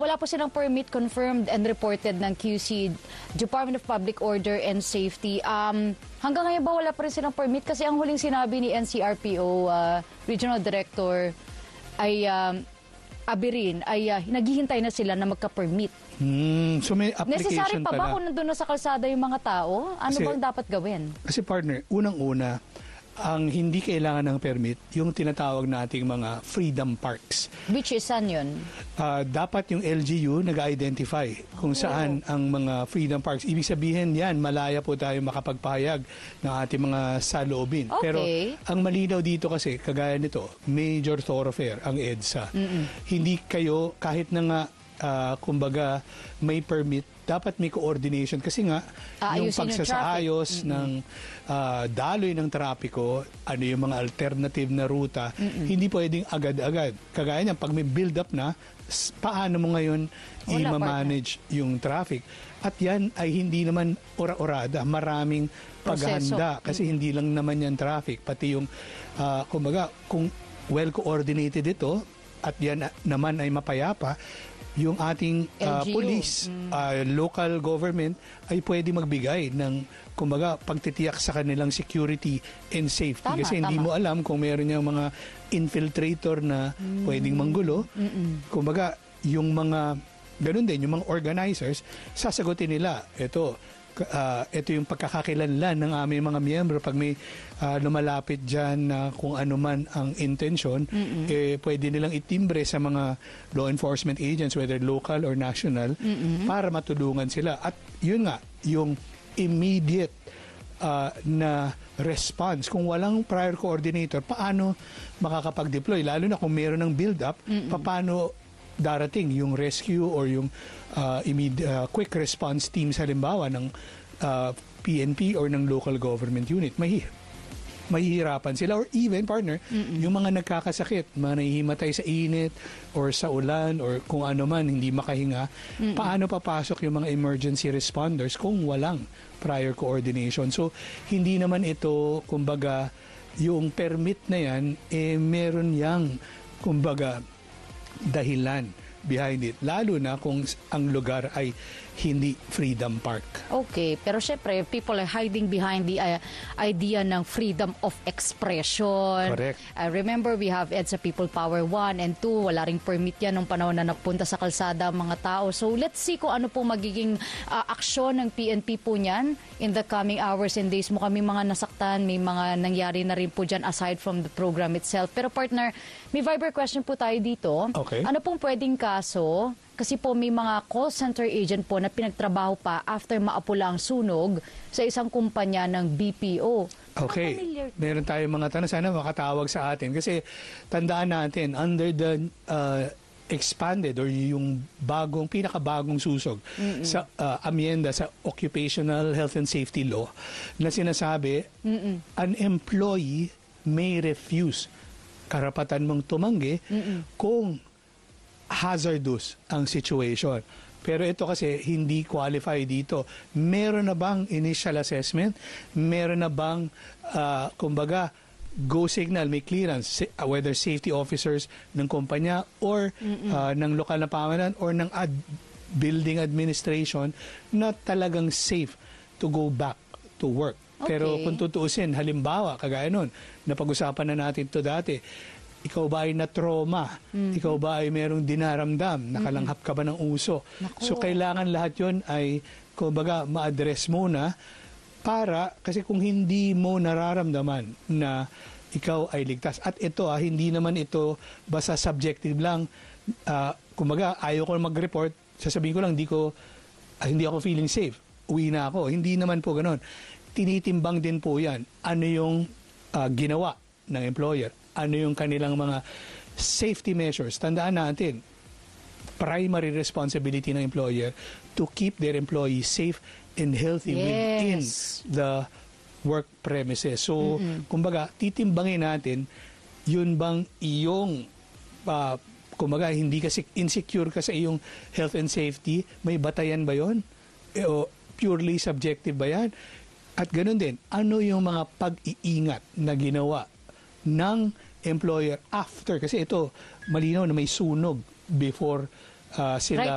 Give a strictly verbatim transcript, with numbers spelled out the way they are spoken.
wala po silang permit confirmed and reported ng Q C, Department of Public Order and Safety. Um, hanggang ngayon ba wala pa rin silang permit? Kasi ang huling sinabi ni N C R P O uh, Regional Director ay um, Abirin, ay uh, naghihintay na sila na magka-permit. Hmm, so may application Necessary pa pala. ba kung nandun na sa kalsada yung mga tao? Ano Kasi, bang dapat gawin? Kasi partner, unang-una, ang hindi kailangan ng permit, yung tinatawag nating mga freedom parks. Which is saan yun? Uh, dapat yung L G U nag-identify kung saan ang mga freedom parks. Ibig sabihin yan, malaya po tayo makapagpahayag ng ating mga saloobin. Okay. Pero ang malinaw dito kasi, kagaya nito, major thoroughfare ang EDSA. Mm-mm. Hindi kayo, kahit na nga, uh, kumbaga, may permit, dapat may coordination kasi nga ah, yung pagsasaayos yung ng uh, daloy ng trapiko, ano yung mga alternative na ruta, mm-mm, hindi pwedeng agad-agad. Kagaya niyan, pag may build-up na, paano mo ngayon i-manage yung traffic? At yan ay hindi naman ora-orada, maraming paghahanda kasi mm-mm, hindi lang naman yan traffic, pati yung, uh, kumbaga, kung well-coordinated ito, at yan naman ay mapayapa, yung ating uh, police, mm. uh, local government ay pwede magbigay ng, kumbaga, pagtitiyak sa kanilang security and safety. Tama, kasi hindi tama. mo alam kung meron yung mga infiltrator na mm. pwedeng manggulo. Mm-mm. Kumbaga, yung mga, ganun din, yung mga organizers, sasagutin nila, ito, Uh, ito yung pagkakakilanlan ng aming mga miyembro. Pag may uh, lumalapit dyan na uh, kung ano man ang intention, mm-mm, eh, pwede nilang itimbre sa mga law enforcement agents, whether local or national, mm-mm, para matulungan sila. At yun nga, yung immediate uh, na response. Kung walang prior coordinator, paano makakapag-deploy? Lalo na kung meron ng build-up, paano darating yung rescue or yung uh, immediate, uh, quick response team sa halimbawa ng uh, P N P or ng local government unit. May mahihirapan sila or even partner, mm-mm, yung mga nagkakasakit, mga nahihimatay sa init or sa ulan or kung ano man, hindi makahinga, mm-mm, paano papasok yung mga emergency responders kung walang prior coordination? So, hindi naman ito, kumbaga, yung permit na yan, eh meron yang, kumbaga, dahilan behind it, lalo na kung ang lugar ay hindi freedom park. Okay, pero syempre, people are hiding behind the uh, idea ng freedom of expression. Correct. I uh, remember we have EDSA People Power one and two, wala ring permit yan nung panahon na nagpunta sa kalsada mga tao. So let's see kung ano po magiging uh, aksyon ng P N P po niyan in the coming hours and days. Mo kami mga nasaktan, may mga nangyari na rin po dyan aside from the program itself. Pero partner, may Viber question po tayo dito. Okay. Ano pong pwedeng kaso? Kasi po may mga call center agent po na pinagtrabaho pa after maapula ang sunog sa isang kumpanya ng B P O. Okay. Meron tayong mga tanong. Sana makatawag sa atin. Kasi tandaan natin, under the uh, expanded or yung bagong, pinakabagong susog mm-mm, sa uh, amyenda sa Occupational Health and Safety Law na sinasabi, mm-mm, an employee may refuse, karapatan mong tumanggi, mm-mm, kung hazardous ang situation. Pero ito kasi hindi qualify dito. Meron na bang initial assessment? Meron na bang, uh, kumbaga, go signal, may clearance, whether safety officers ng kumpanya or uh, ng lokal na pamahalaan or ng ad building administration na talagang safe to go back to work. Okay. Pero kung tutuusin, halimbawa, kagaya nun, napag-usapan na natin to dati, ikaw ba ay na-trauma? Mm-hmm. Ikaw ba ay merong dinaramdam? Nakalanghap ka ba ng uso? Naku. So, kailangan lahat yon ay, kumbaga, ma-address muna para, kasi kung hindi mo nararamdaman na ikaw ay ligtas. At ito, ah, hindi naman ito basta subjective lang. Uh, kumbaga, ayaw ko mag-report, sasabihin ko lang, hindi, ko, ah, hindi ako feeling safe. Uwi na ako. Hindi naman po ganon. Tinitimbang din po yan. Ano yung uh, ginawa ng employer? Ano yung kanilang mga safety measures? Tandaan natin, primary responsibility ng employer to keep their employees safe and healthy yes. within the work premises. So, mm-hmm. kumbaga, titimbangin natin, yun bang iyong, uh, kumbaga, hindi kasi insecure ka sa iyong health and safety, may batayan ba yun? E, o purely subjective ba yan? At ganun din, ano yung mga pag-iingat na ginawa ng employer after, kasi ito malinaw na may sunog before uh, sila